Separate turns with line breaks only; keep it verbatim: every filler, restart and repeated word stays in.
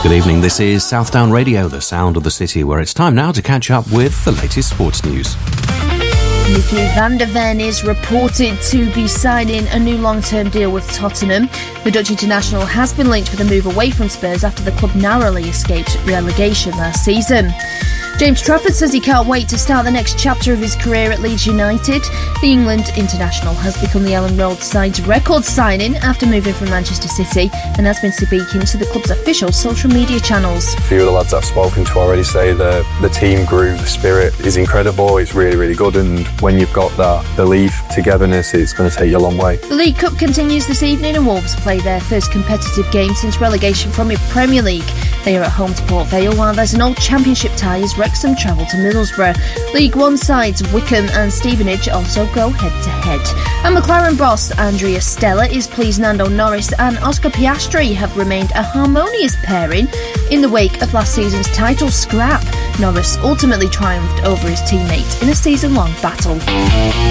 Good evening, this is Southdown Radio, the sound of the city, where it's time now to catch up with the latest sports news.
Michiel van der Ven is reported to be signing a new long-term deal with Tottenham. The Dutch international has been linked with a move away from Spurs after the club narrowly escaped relegation last season. James Trafford says he can't wait to start the next chapter of his career at Leeds United. The England international has become the Ellen Road side's record signing after moving from Manchester City and has been speaking to the club's official social media channels.
A few of the lads I've spoken to already say the, the team groove, the spirit is incredible, it's really, really good, and when you've got that belief, togetherness, it's going to take you a long way.
The League Cup continues this evening and Wolves play their first competitive game since relegation from the Premier League. They are at home to Port Vale, while there's an old Championship tie as Wrexham travel to Middlesbrough. League One sides Wycombe and Stevenage also go head-to-head. And McLaren boss Andrea Stella is pleased Lando Norris and Oscar Piastri have remained a harmonious pairing in the wake of last season's title scrap. Norris ultimately triumphed over his teammate in a season-long battle.